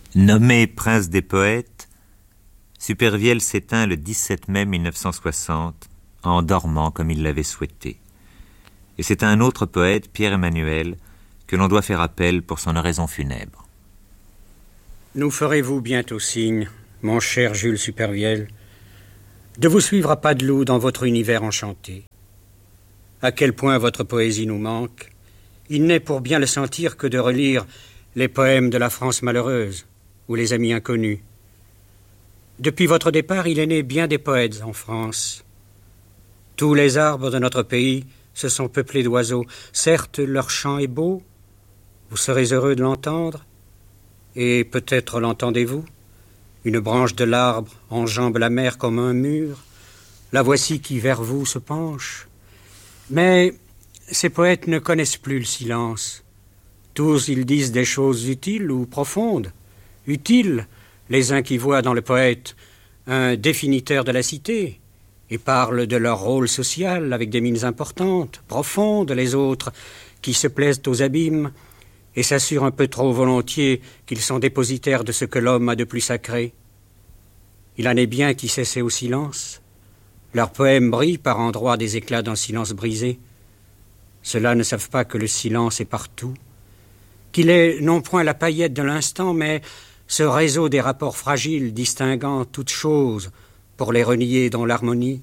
Nommé prince des poètes, Supervielle s'éteint le 17 mai 1960 en dormant comme il l'avait souhaité. Et c'est à un autre poète, Pierre-Emmanuel, que l'on doit faire appel pour son oraison funèbre. Nous ferez-vous bientôt signe, mon cher Jules Supervielle, de vous suivre à pas de loup dans votre univers enchanté. À quel point votre poésie nous manque, il n'est pour bien le sentir que de relire les poèmes de la France malheureuse ou les amis inconnus. Depuis votre départ, il est né bien des poètes en France. Tous les arbres de notre pays se sont peuplés d'oiseaux. Certes, leur chant est beau, vous serez heureux de l'entendre, et peut-être l'entendez-vous. Une branche de l'arbre enjambe la mer comme un mur. La voici qui vers vous se penche. Mais ces poètes ne connaissent plus le silence. Tous ils disent des choses utiles ou profondes. Utiles, les uns qui voient dans le poète un définiteur de la cité et parlent de leur rôle social avec des mines importantes, profondes, les autres qui se plaisent aux abîmes et s'assurent un peu trop volontiers qu'ils sont dépositaires de ce que l'homme a de plus sacré. Il en est bien qui cessaient au silence. Leurs poèmes brillent par endroits des éclats d'un silence brisé. Ceux-là ne savent pas que le silence est partout, qu'il est non point la paillette de l'instant, mais ce réseau des rapports fragiles distinguant toutes choses pour les renier dans l'harmonie.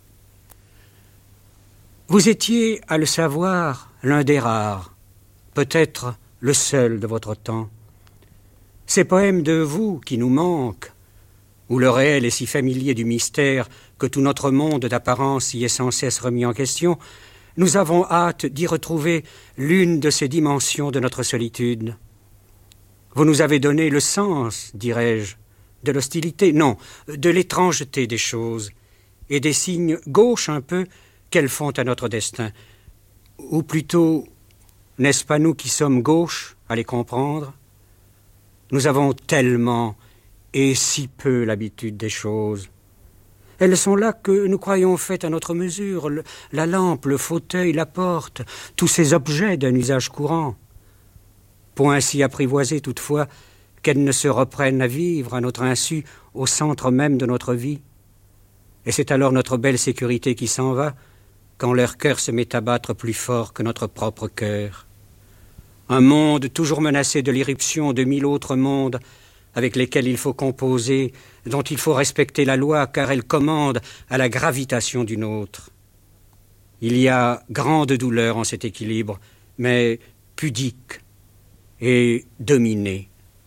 Vous étiez, à le savoir, l'un des rares, peut-être le seul de votre temps. Ces poèmes de vous qui nous manquent, où le réel est si familier du mystère que tout notre monde d'apparence y est sans cesse remis en question, nous avons hâte d'y retrouver l'une de ces dimensions de notre solitude. Vous nous avez donné le sens, dirais-je, de l'hostilité, non, de l'étrangeté des choses, et des signes gauches un peu qu'elles font à notre destin. Ou plutôt, n'est-ce pas nous qui sommes gauches à les comprendre? Nous avons tellement et si peu l'habitude des choses. Elles sont là que nous croyons faites à notre mesure, la lampe, le fauteuil, la porte, tous ces objets d'un usage courant. Point si apprivoisés toutefois qu'elles ne se reprennent à vivre à notre insu au centre même de notre vie. Et c'est alors notre belle sécurité qui s'en va, quand leur cœur se met à battre plus fort que notre propre cœur. Un monde toujours menacé de l'irruption de 1000 autres mondes avec lesquels il faut composer, dont il faut respecter la loi, car elle commande à la gravitation d'une autre. Il y a grande douleur en cet équilibre, mais pudique et dominé.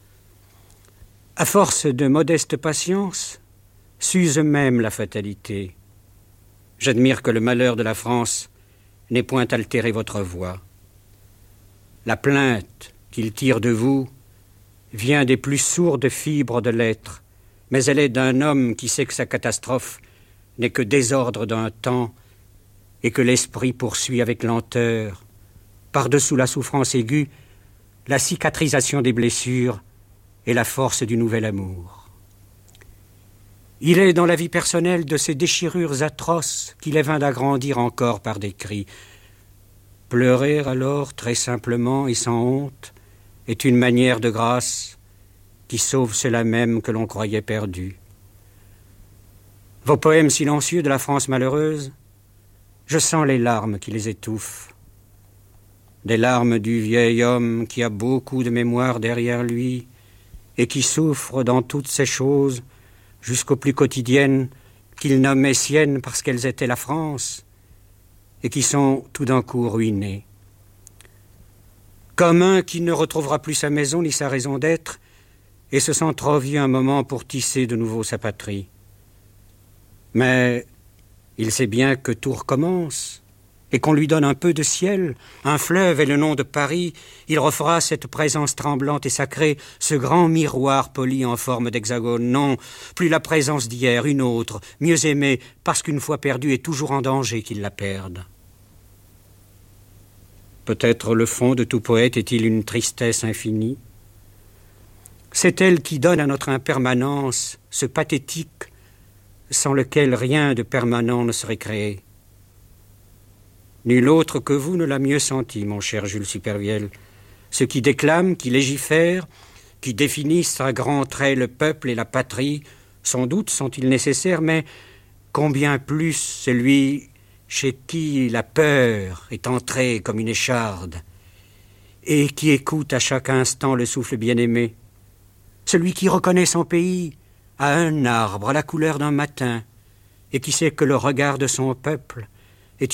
À force de modeste patience, s'use même la fatalité. J'admire que le malheur de la France n'ait point altéré votre voix. La plainte qu'il tire de vous vient des plus sourdes fibres de l'être, mais elle est d'un homme qui sait que sa catastrophe n'est que désordre d'un temps et que l'esprit poursuit avec lenteur, par-dessous la souffrance aiguë, la cicatrisation des blessures et la force du nouvel amour. Il est dans la vie personnelle de ces déchirures atroces qu'il est vain d'agrandir encore par des cris. Pleurer alors, très simplement et sans honte, est une manière de grâce qui sauve cela même que l'on croyait perdu. Vos poèmes silencieux de la France malheureuse, je sens les larmes qui les étouffent. Des larmes du vieil homme qui a beaucoup de mémoire derrière lui et qui souffre dans toutes ces choses jusqu'aux plus quotidiennes qu'il nommait siennes parce qu'elles étaient la France et qui sont tout d'un coup ruinées. Comme un qui ne retrouvera plus sa maison ni sa raison d'être et se sent trop vieux un moment pour tisser de nouveau sa patrie. Mais il sait bien que tout recommence et qu'on lui donne un peu de ciel, un fleuve et le nom de Paris, il refera cette présence tremblante et sacrée, ce grand miroir poli en forme d'hexagone. Non, plus la présence d'hier, une autre, mieux aimée, parce qu'une fois perdue est toujours en danger qu'il la perde. Peut-être le fond de tout poète est-il une tristesse infinie. C'est elle qui donne à notre impermanence ce pathétique sans lequel rien de permanent ne serait créé. Nul autre que vous ne l'a mieux senti, mon cher Jules Supervielle. Ce qui déclame, qui légifère, qui définissent à grands traits le peuple et la patrie, sans doute sont-ils nécessaires, mais combien plus celui chez qui la peur est entrée comme une écharde, et qui écoute à chaque instant le souffle bien-aimé, celui qui reconnaît son pays à un arbre, à la couleur d'un matin, et qui sait que le regard de son peuple